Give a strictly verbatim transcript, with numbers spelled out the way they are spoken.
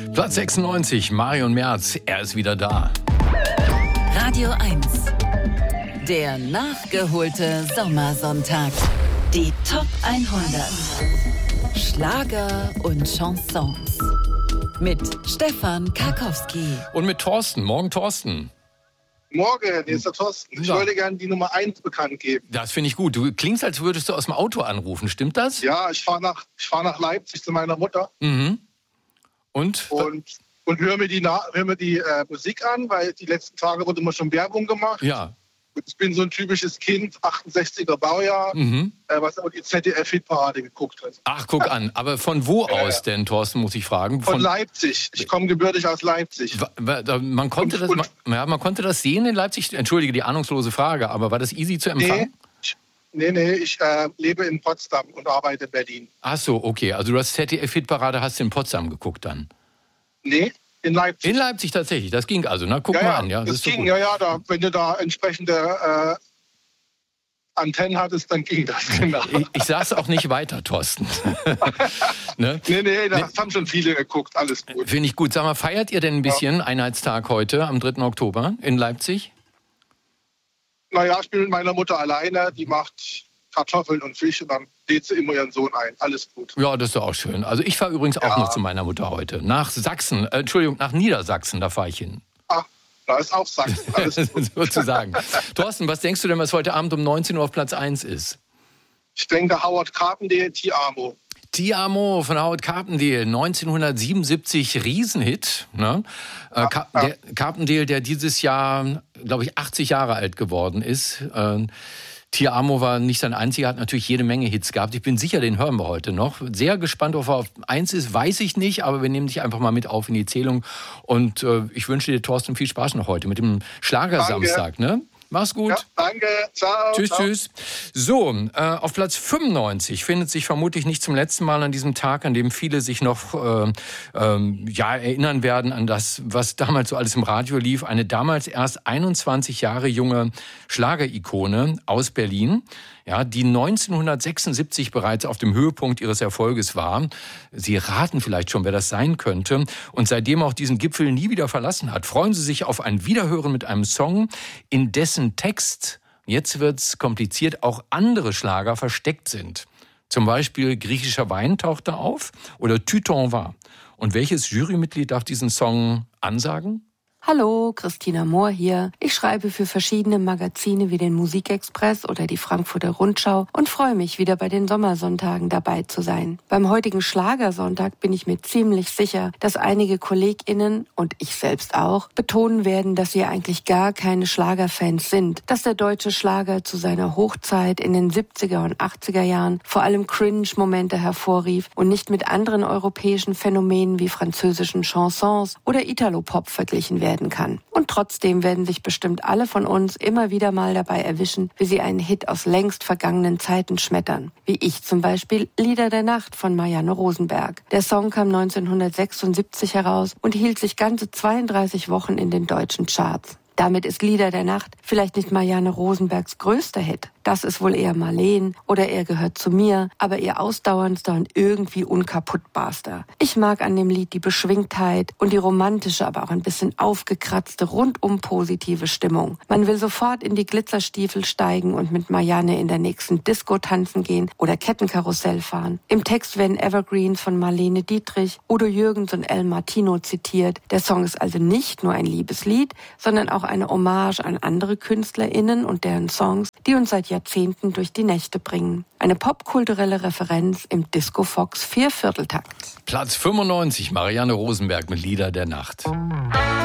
Platz sechsundneunzig, Marion Merz, er ist wieder da. Radio eins, der nachgeholte Sommersonntag. Die Top hundert. Schlager und Chansons. Mit Stefan Karkowski. Und mit Thorsten. Morgen, Thorsten. Morgen, hier ist der Thorsten. Ich ja. wollte gerne die Nummer eins bekannt geben. Das finde ich gut. Du klingst, als würdest du aus dem Auto anrufen. Stimmt das? Ja, ich fahre nach, ich fahr nach Leipzig zu meiner Mutter. Mhm. Und? Und, und höre mir die, hör mir die äh, Musik an, weil die letzten Tage wurde immer schon Werbung gemacht. Ja. Ich bin so ein typisches Kind, achtundsechziger Baujahr, mhm. äh, was aber die Z D F-Hitparade geguckt hat. Ach, guck an. Aber von wo äh, aus denn, Thorsten, muss ich fragen? Von, von Leipzig. Ich komme gebürtig aus Leipzig. Man konnte, und, das, und, man, ja, man konnte das sehen in Leipzig? Entschuldige die ahnungslose Frage, aber war das easy zu empfangen? Nee, nee, nee ich äh, lebe in Potsdam und arbeite in Berlin. Ach so, okay. Also du hast Z D F-Hitparade, hast du in Potsdam geguckt dann? Nee. In Leipzig. In Leipzig tatsächlich, das ging also. Na, guck ja, mal ja, an. Ja, das, das ging, so ja, ja. Da, wenn du da entsprechende äh, Antennen hattest, dann ging das, genau. Ich, ich sag's auch nicht weiter, Thorsten. ne? Nee, nee, das nee. haben schon viele geguckt, alles gut. Finde ich gut. Sag mal, feiert ihr denn ein bisschen ja. Einheitstag heute, am dritten Oktober in Leipzig? Naja, ich bin mit meiner Mutter alleine, die macht Kartoffeln und Fisch und dann lädt sie immer ihren Sohn ein. Alles gut. Ja, das ist doch auch schön. Also ich fahre übrigens auch ja. noch zu meiner Mutter heute. Nach Sachsen, äh, Entschuldigung, nach Niedersachsen, da fahre ich hin. Ach, da ist auch Sachsen. Alles gut. Sozusagen. Thorsten, was denkst du denn, was heute Abend um neunzehn Uhr auf Platz eins ist? Ich denke, Howard Carpendale, Ti Amo. Ti Amo von Howard Carpendale, neunzehnhundertsiebenundsiebzig, Riesenhit. Ne? Ja, Car- ja. Der Carpendale, der dieses Jahr, glaube ich, achtzig Jahre alt geworden ist. Äh, Ti Amo war nicht sein einziger, hat natürlich jede Menge Hits gehabt. Ich bin sicher, den hören wir heute noch. Sehr gespannt, ob er auf eins ist, weiß ich nicht, aber wir nehmen dich einfach mal mit auf in die Zählung. Und äh, ich wünsche dir, Thorsten, viel Spaß noch heute mit dem Schlagersamstag. Ne? Mach's gut. Ja, danke. Ciao. Tschüss, ciao. tschüss. So, äh, auf Platz fünfundneunzig findet sich vermutlich nicht zum letzten Mal an diesem Tag, an dem viele sich noch äh, äh, ja, erinnern werden an das, was damals so alles im Radio lief. Eine damals erst einundzwanzig Jahre junge Schlagerikone aus Berlin, ja, die neunzehnhundertsechsundsiebzig bereits auf dem Höhepunkt ihres Erfolges war. Sie raten vielleicht schon, wer das sein könnte. Und seitdem auch diesen Gipfel nie wieder verlassen hat. Freuen Sie sich auf ein Wiederhören mit einem Song, in dessen Text, jetzt wird's kompliziert, auch andere Schlager versteckt sind. Zum Beispiel Griechischer Wein taucht da auf oder Tu t'en vas. Und welches Jurymitglied darf diesen Song ansagen? Hallo, Christina Mohr hier. Ich schreibe für verschiedene Magazine wie den Musikexpress oder die Frankfurter Rundschau und freue mich, wieder bei den Sommersonntagen dabei zu sein. Beim heutigen Schlagersonntag bin ich mir ziemlich sicher, dass einige KollegInnen und ich selbst auch betonen werden, dass wir eigentlich gar keine Schlagerfans sind. Dass der deutsche Schlager zu seiner Hochzeit in den siebziger und achtziger Jahren vor allem Cringe-Momente hervorrief und nicht mit anderen europäischen Phänomenen wie französischen Chansons oder Italo-Pop verglichen werden kann. Und trotzdem werden sich bestimmt alle von uns immer wieder mal dabei erwischen, wie sie einen Hit aus längst vergangenen Zeiten schmettern. Wie ich zum Beispiel Lieder der Nacht von Marianne Rosenberg. Der Song kam neunzehnhundertsechsundsiebzig heraus und hielt sich ganze zweiunddreißig Wochen in den deutschen Charts. Damit ist Lieder der Nacht vielleicht nicht Marianne Rosenbergs größter Hit. Das ist wohl eher Marleen oder Er gehört zu mir, aber ihr ausdauerndster und irgendwie unkaputtbarster. Ich mag an dem Lied die Beschwingtheit und die romantische, aber auch ein bisschen aufgekratzte, rundum positive Stimmung. Man will sofort in die Glitzerstiefel steigen und mit Marianne in der nächsten Disco tanzen gehen oder Kettenkarussell fahren. Im Text werden Evergreens von Marlene Dietrich, Udo Jürgens und El Martino zitiert. Der Song ist also nicht nur ein Liebeslied, sondern auch eine Hommage an andere KünstlerInnen und deren Songs, die uns seit Jahrzehnten durch die Nächte bringen. Eine popkulturelle Referenz im Disco Fox Viervierteltakt. Platz fünfundneunzig, Marianne Rosenberg mit Lieder der Nacht.